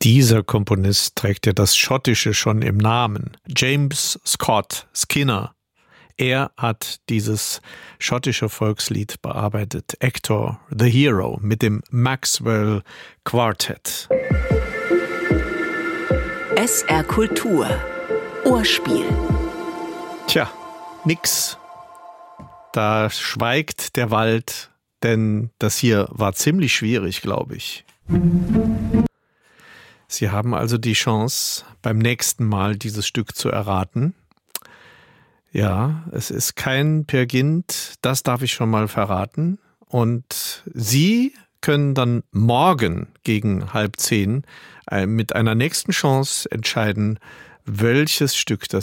Dieser Komponist trägt ja das Schottische schon im Namen. James Scott Skinner. Er hat dieses schottische Volkslied bearbeitet. Hector the Hero mit dem Maxwell Quartet. SR Kultur. Ohrspiel. Tja, nix. Da schweigt der Wald, denn das hier war ziemlich schwierig, glaube ich. Sie haben also die Chance, beim nächsten Mal dieses Stück zu erraten. Ja, es ist kein Peer Gynt, das darf ich schon mal verraten. Und Sie können dann morgen gegen 9:30 mit einer nächsten Chance entscheiden, welches Stück das